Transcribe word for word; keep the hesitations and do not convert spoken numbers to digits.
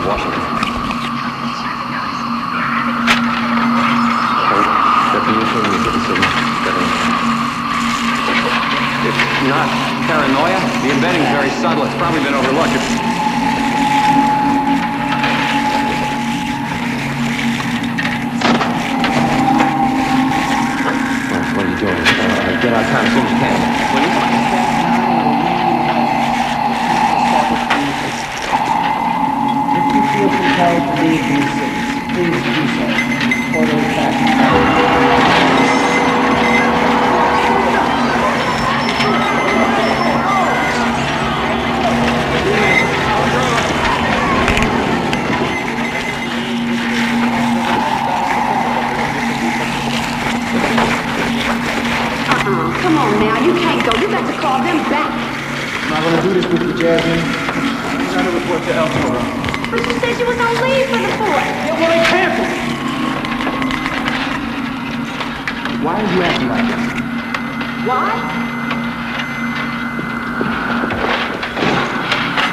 Washington. Hold. Definition, you get the signal. It's not paranoia. The embedding's very subtle. It's probably been overlooked. It's... What are you doing? Uh, get out of town as soon as you can. Please? If you feel compelled to leave these cities, please do so. Order it back. Uh-uh. Come on now. You can't go. You got to call them back. I'm not going to do this with you, Jasmine. I'm trying to report to Elmore. But you said you was on leave for the fourth. Yeah, well, they canceled it. Why are you acting like this? Why?